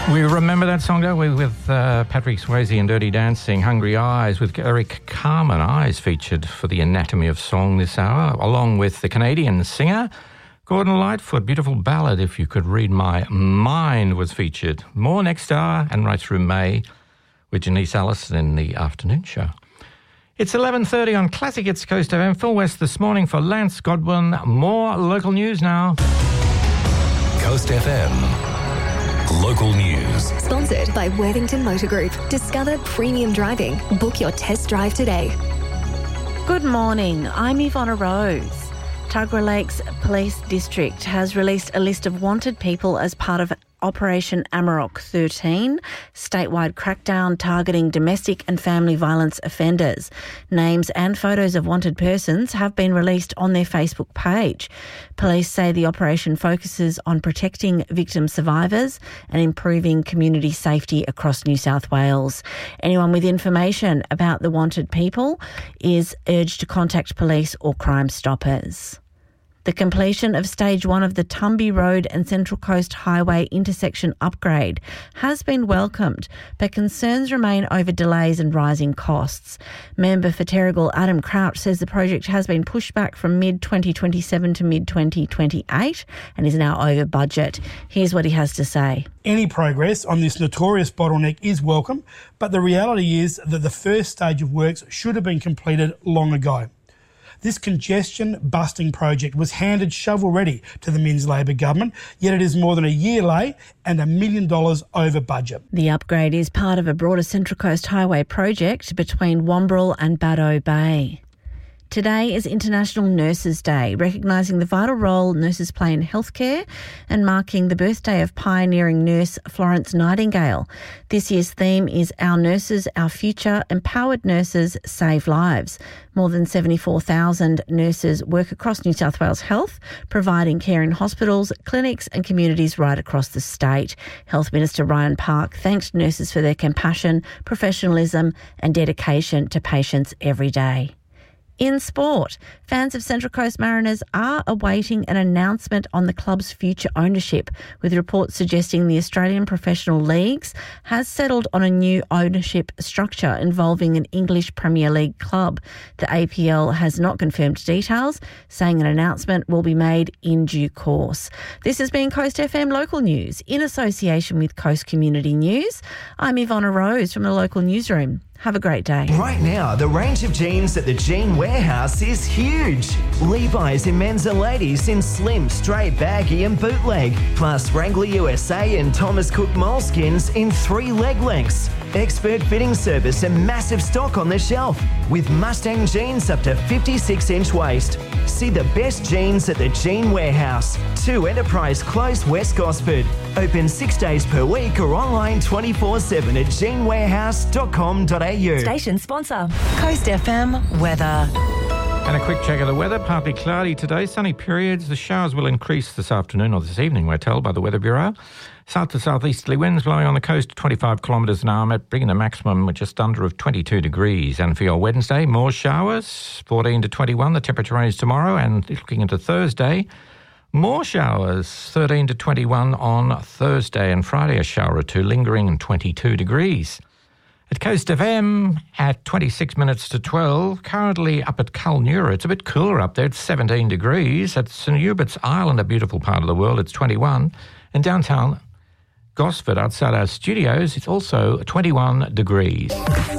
We remember that song, don't we, with Patrick Swayze and Dirty Dancing, Hungry Eyes, with Eric Carmen. Eyes featured for the Anatomy of Song this hour, along with the Canadian singer Gordon Lightfoot. Beautiful ballad, If You Could Read My Mind, was featured. More next hour and right through May with Janice Allison in the afternoon show. It's 11:30 on Classic Hits Coast FM. Phil West this morning for Lance Godwin. More local news now. Coast FM. Local news. Sponsored by Worthington Motor Group. Discover premium driving. Book your test drive today. Good morning. I'm Ivonna Rose. Tuggerah Lakes Police District has released a list of wanted people as part of Operation Amarok 13, statewide crackdown targeting domestic and family violence offenders. Names and photos of wanted persons have been released on their Facebook page. Police say the operation focuses on protecting victim survivors and improving community safety across New South Wales. Anyone with information about the wanted people is urged to contact police or Crime Stoppers. The completion of Stage 1 of the Tumby Road and Central Coast Highway intersection upgrade has been welcomed, but concerns remain over delays and rising costs. Member for Terrigal Adam Crouch says the project has been pushed back from mid-2027 to mid-2028 and is now over budget. Here's what he has to say. Any progress on this notorious bottleneck is welcome, but the reality is that the first stage of works should have been completed long ago. This congestion-busting project was handed shovel-ready to the Minns Labor government, yet it is more than a year late and $1 million over budget. The upgrade is part of a broader Central Coast Highway project between Wombrel and Baddow Bay. Today is International Nurses Day, recognising the vital role nurses play in healthcare and marking the birthday of pioneering nurse Florence Nightingale. This year's theme is Our Nurses, Our Future, Empowered Nurses Save Lives. More than 74,000 nurses work across New South Wales Health, providing care in hospitals, clinics and communities right across the state. Health Minister Ryan Park thanked nurses for their compassion, professionalism and dedication to patients every day. In sport, fans of Central Coast Mariners are awaiting an announcement on the club's future ownership, with reports suggesting the Australian Professional Leagues has settled on a new ownership structure involving an English Premier League club. The APL has not confirmed details, saying an announcement will be made in due course. This has been Coast FM Local News in association with Coast Community News. I'm Ivonna Rose from the local newsroom. Have a great day. Right now, the range of jeans at the Jean Warehouse is huge. Levi's in men's and ladies in slim, straight, baggy and bootleg. Plus Wrangler USA and Thomas Cook moleskins in 3 leg lengths. Expert fitting service and massive stock on the shelf. With Mustang jeans up to 56-inch waist. See the best jeans at the Jean Warehouse. 2 Enterprise Close, West Gosford. Open 6 days per week or online 24/7 at jeanwarehouse.com.au. Station sponsor, Coast FM weather. And a quick check of the weather. Partly cloudy today, sunny periods. The showers will increase this afternoon or this evening, we're told by the Weather Bureau. South to southeasterly winds blowing on the coast 25 kilometres an hour, bringing the maximum just under of 22 degrees. And for your Wednesday, more showers, 14 to 21. The temperature range tomorrow, and looking into Thursday, more showers, 13 to 21 on Thursday, and Friday a shower or two lingering, 22 degrees. At Coast FM at 26 minutes to 12, currently up at Kulnura. It's a bit cooler up there. It's 17 degrees. At St Hubert's Island, a beautiful part of the world, it's 21. And downtown Gosford, outside our studios, it's also 21 degrees.